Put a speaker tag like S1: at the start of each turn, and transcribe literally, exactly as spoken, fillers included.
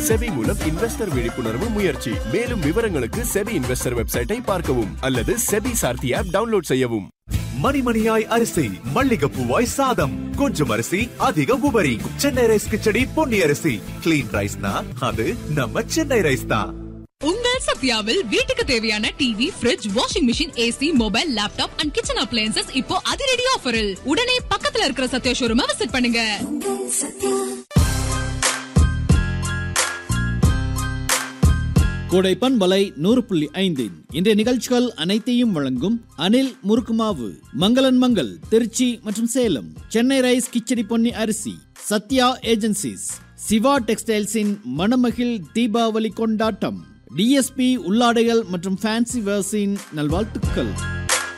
S1: SEBI மூலம் investor விழிப்புணர்வு முயற்சி. மேலும் விவரங்களுக்கு செபி இன்வெஸ்டர் வெப்சைட்டை பார்க்கவும் அல்லது செபி சார்த்தி ஆப் டவுன்லோட் செய்யவும்.
S2: மணிமணியாய் அரிசி, மல்லிகைப்பூவாய் சாதம், கொஞ்சம் அரிசி அதிக உபரி. சென்னை ரைஸ் கிச்சடி பொன்னி அரிசி. கிளீன் ரைஸ்னா அது நம்ம சென்னை ரைஸ் தான்.
S3: உங்கள் சத்யாவில் வீட்டுக்கு தேவையான TV, fridge, washing machine, AC, mobile, laptop and kitchen appliances இப்போ அதிரடி ஆஃபரில். உடனே பக்கத்துல இருக்கிற சத்யா ஷோரூமை விசிட் பண்ணுங்க.
S4: கோடை பண்பலை நூறு புள்ளி ஐந்தின் இன்றைய நிகழ்ச்சிகள் அனைத்தையும் வழங்கும் அனில் முறுக்குமாவு, மங்களன் மங்கள் திருச்சி மற்றும் சேலம், சென்னை ரைஸ் கிச்சடி பொன்னி அரிசி, சத்யா ஏஜென்சிஸ், சிவா டெக்ஸ்டைல்ஸின் மணமகிழ் தீபாவளி கொண்டாட்டம், டிஎஸ்பி உள்ளாடைகள் மற்றும் ஃபேன்சி வேர்ஸின் நல்வாழ்த்துக்கள்.